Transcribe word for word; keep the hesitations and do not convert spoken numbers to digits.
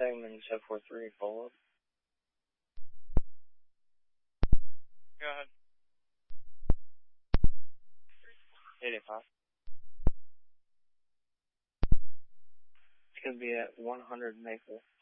segment seven four three, follow up. Go ahead. eight eight five. It's going to be at one hundred Maple.